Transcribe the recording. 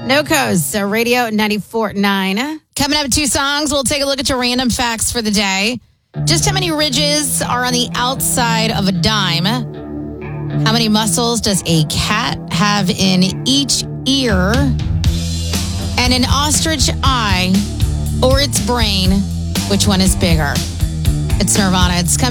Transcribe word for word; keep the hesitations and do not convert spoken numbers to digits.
No Co's, so Radio ninety-four point nine. Coming up, two songs. We'll take a look at your random facts for the day. Just how many ridges are on the outside of a dime? How many muscles does a cat have in each ear? And an ostrich eye or its brain, which one is bigger? It's Nirvana. It's coming.